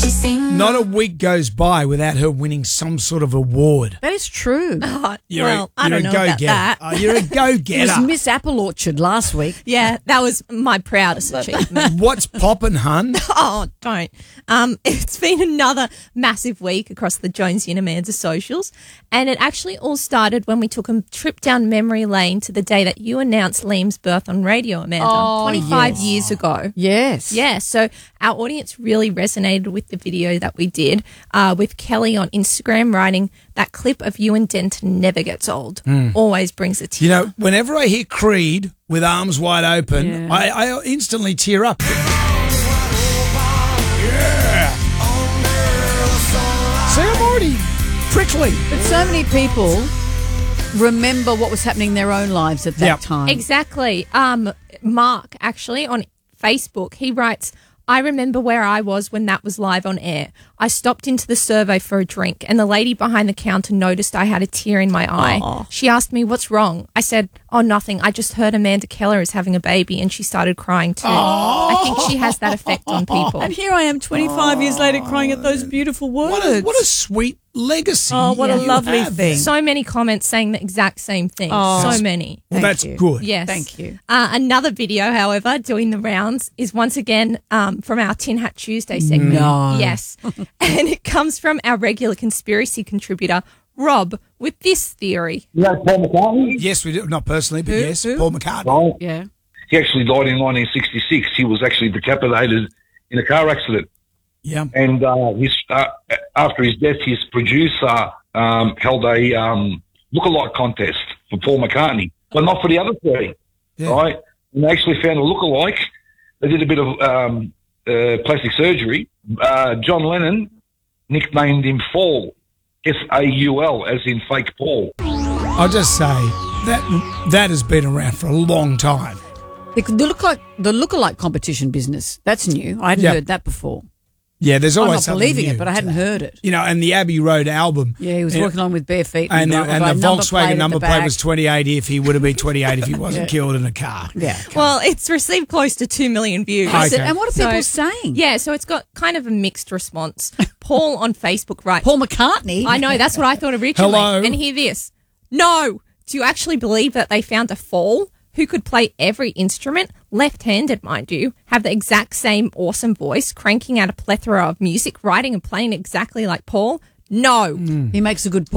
she sings. Not a week goes by without her winning some sort of award. That is true. Oh, You're well, a, I you're don't a know about go-getter. that. Oh, you're a It was go-getter. Miss Apple Orchard last week. Yeah, that was my proudest achievement. What's poppin', hun? Oh, don't. It's been another massive week across the Jonesy and Amanda socials, and it actually all started when we took a trip down memory lane to the day that you announced Liam's birth on radio, Amanda, 25 years ago. Yes. Yeah, so our audience really resonated with the video that we did with Kelly on Instagram writing, that clip of you and Denton never gets old. Always brings a tear. You know, whenever I hear Creed with Arms Wide Open, Yeah. I instantly tear up. Yeah. See, I'm already prickly. But so many people remember what was happening in their own lives at that Yep. time. Exactly. Mark, actually, on Facebook, he writes, I remember where I was when that was live on air. I stopped into the servo for a drink and the lady behind the counter noticed I had a tear in my eye. Aw. She asked me, what's wrong? I said, oh, nothing. I just heard Amanda Keller is having a baby, and she started crying too. I think she has that effect on people. And here I am 25 years later crying at those beautiful words. What a sweet legacy. Oh, what a you lovely have. thing. So many comments saying the exact same thing. Oh. So many. Well, Thank that's you. good. Yes. Thank you. Another video, however, doing the rounds is once again from our Tin Hat Tuesday segment. No. Yes. And it comes from our regular conspiracy contributor, Rob, with this theory. You know Paul McCartney? Yes, we do. Not personally, but yes, Who? Paul McCartney. Right. Yeah. He actually died in 1966. He was actually decapitated in a car accident. Yeah. And after his death, his producer held a lookalike contest for Paul McCartney, but not for the other three, Yeah. right? And they actually found a lookalike. They did a bit of plastic surgery. John Lennon nicknamed him Fall, S-A-U-L, as in fake Paul. I'll just say that has been around for a long time. The lookalike competition business, that's new. I hadn't Yeah. heard that before. Yeah, there's I'm always not something believing new it, but I to hadn't that. heard it. You know, and the Abbey Road album. Yeah, he was working on with bare feet. And the Volkswagen number plate back. was 280 if he would have been 28 if he wasn't killed in a car. Yeah. Well, it's received close to 2 million views. Okay. Is it? And what are people So- saying? Yeah, so it's got kind of a mixed response. Paul on Facebook writes, Paul McCartney. I know, that's what I thought originally. Hello. And hear this. No. Do you actually believe that they found a Fall who could play every instrument, left-handed, mind you, have the exact same awesome voice, cranking out a plethora of music, writing and playing exactly like Paul? No. He makes a good